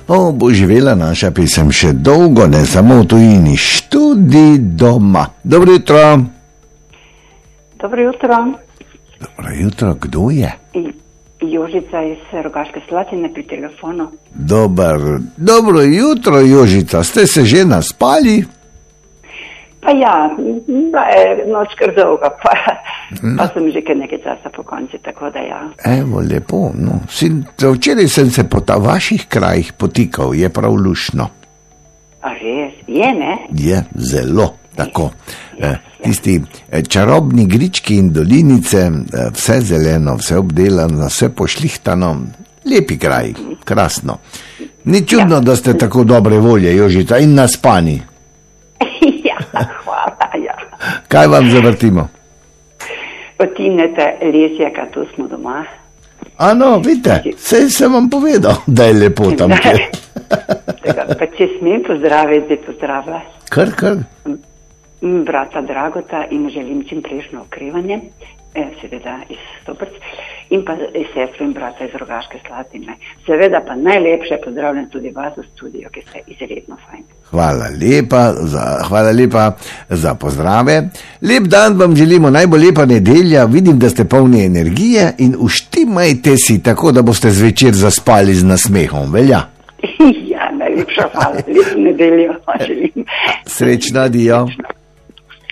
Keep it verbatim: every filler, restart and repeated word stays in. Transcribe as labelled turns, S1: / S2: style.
S1: O, bo živela naša pesem še dolgo, ne samo v tujini, tudi doma. Dobro jutro.
S2: Dobro jutro.
S1: Dobro jutro, kdo je?
S2: Jožica iz Rogaške Slatine pri telefonu.
S1: Dobar, dobro jutro, Jožica, ste se že naspali?
S2: Pa ja, da je noč kar dolga, pa, pa sem že kar nekaj časa po konci, tako da ja.
S1: Evo, lepo, no. Sin, včeraj sem se po ta vaših krajih potikal, je prav lušno.
S2: A res, je ne?
S1: Je, zelo, tako. E, tisti čarobni grički in dolinice, vse zeleno, vse obdelano, vse pošlihtano, lepi kraj, krasno. Ni čudno, ja, da ste tako dobre volje, Jožica, in naspani.
S2: Hvala, ja.
S1: Kaj vam zavrtimo?
S2: Otinete Lesjaka, tu smo doma.
S1: Ano, vidite, vse sem vam povedal, da je lepo tam kjer.
S2: Pa če smem pozdraviti, pozdravlja.
S1: Kar, kar?
S2: Brata Dragota in želim čim prejšnjo okrevanje, seveda iz Stoprc, in pa sestro in brata iz Rogaške Slatine. Seveda pa najlepše pozdravljam tudi vas v studiu, ki ste izredno fajn.
S1: Hvala lepa, za, hvala lepa za pozdrave. Lep dan vam želimo, najbolj lepa nedelja, vidim, da ste polni energije in uštimajte si tako, da boste zvečer zaspali z nasmehom, velja?
S2: Ja, najlepša hvala, lepo nedeljo želim.
S1: Srečno, adijo.